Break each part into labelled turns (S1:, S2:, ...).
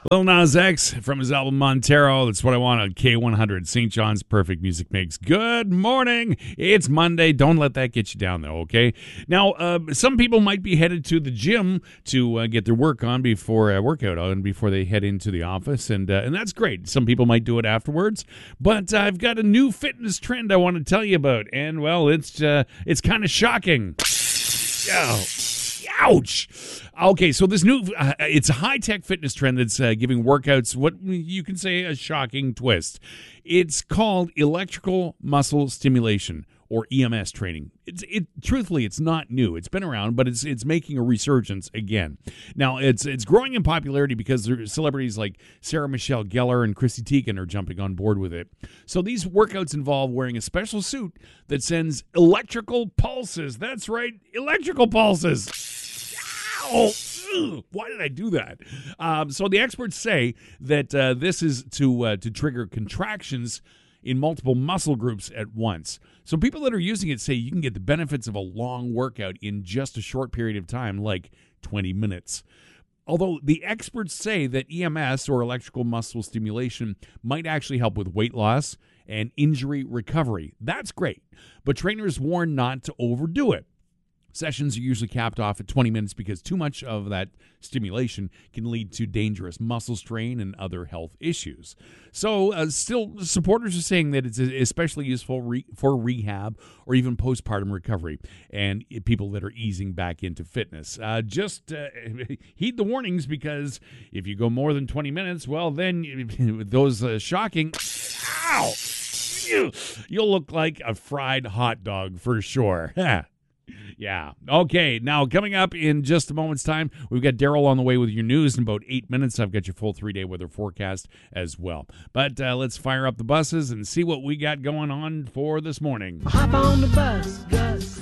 S1: Lil Nas X from his album Montero. That's what I want on K100. St. John's Perfect Music Mix. Good morning. It's Monday. Don't let that get you down, though, okay? Now, some people might be headed to the gym to get their work on before workout on before they head into the office, and that's great. Some people might do it afterwards, but I've got a new fitness trend I want to tell you about, and well, it's kind of shocking. Ouch. Okay, so this new, it's a high-tech fitness trend that's giving workouts what you can say a shocking twist. It's called electrical muscle stimulation, or EMS training. Truthfully, it's not new. It's been around, but it's making a resurgence again. Now, it's growing in popularity because there are celebrities like Sarah Michelle Gellar and Chrissy Teigen are jumping on board with it. So these workouts involve wearing a special suit that sends electrical pulses. That's right, electrical pulses. Ow! Why did I do that? So the experts say that this is to trigger contractions in multiple muscle groups at once. So people that are using it say you can get the benefits of a long workout in just a short period of time, like 20 minutes. Although the experts say that EMS, or electrical muscle stimulation, might actually help with weight loss and injury recovery. That's great, but trainers warn not to overdo it. Sessions are usually capped off at 20 minutes because too much of that stimulation can lead to dangerous muscle strain and other health issues. So still, supporters are saying that it's especially useful for rehab or even postpartum recovery and people that are easing back into fitness. Just heed the warnings, because if you go more than 20 minutes, well, then those shocking... Ow! You'll look like a fried hot dog for sure. Yeah. Okay. Now, coming up in just a moment's time, we've got Daryl on the way with your news in about 8 minutes. I've got your full 3-day weather forecast as well. But let's fire up the buses and see what we got going on for this morning.
S2: Hop on the bus, Gus.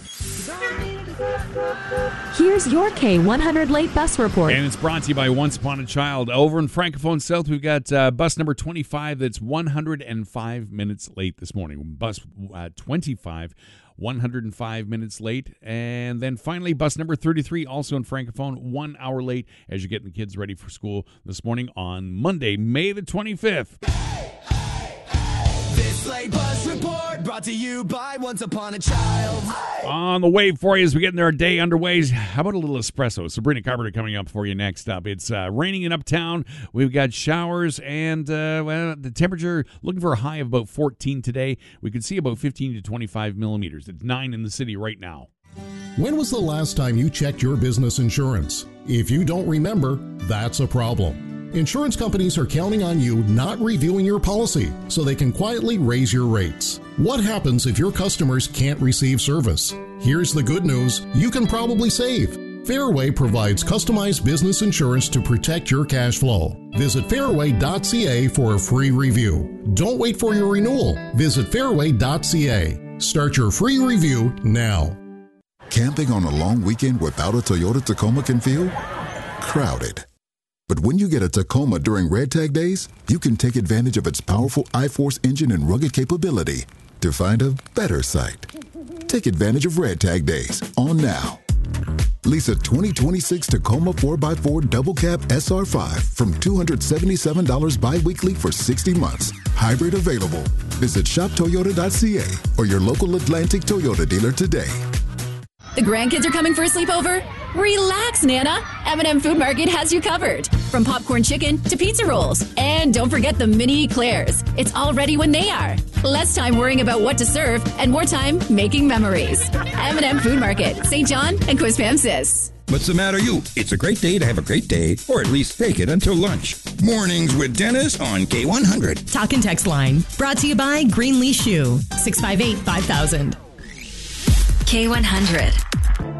S3: Here's your K100 late bus report.
S1: And it's brought to you by Once Upon a Child. Over in Francophone South, we've got bus number 25 that's 105 minutes late this morning. Bus 25, 105 minutes late. And then finally, bus number 33, also in Francophone, 1 hour late as you're getting the kids ready for school this morning on Monday, May the 25th.
S4: This late bus report brought to you by Once Upon a Child.
S1: On the way for you as we get in our day underway. How about a little espresso? Sabrina Carpenter coming up for you next up. It's raining in Uptown. We've got showers and the temperature looking for a high of about 14 today. We could see about 15 to 25 millimeters. It's 9 in the city right now.
S5: When was the last time you checked your business insurance? If you don't remember, that's a problem. Insurance companies are counting on you not reviewing your policy so they can quietly raise your rates. What happens if your customers can't receive service? Here's the good news: you can probably save. Fairway provides customized business insurance to protect your cash flow. Visit fairway.ca for a free review. Don't wait for your renewal. Visit fairway.ca. Start your free review now.
S6: Camping on a long weekend without a Toyota Tacoma can feel crowded. But when you get a Tacoma during Red Tag Days, you can take advantage of its powerful iForce engine and rugged capability to find a better site. Take advantage of Red Tag Days on now. Lease a 2026 Tacoma 4x4 Double Cab SR5 from $277 bi-weekly for 60 months. Hybrid available. Visit shoptoyota.ca or your local Atlantic Toyota dealer today.
S7: The grandkids are coming for a sleepover? Relax, Nana. M&M Food Market has you covered. From popcorn chicken to pizza rolls. And don't forget the mini eclairs. It's all ready when they are. Less time worrying about what to serve and more time making memories. M&M Food Market, St. John and Quispamsis.
S8: What's the matter, you? It's a great day to have a great day, or at least fake it until lunch. Mornings with Dennis on K100.
S9: Talk and text line. Brought to you by Greenlee Shoe. 658-5000.
S3: K100.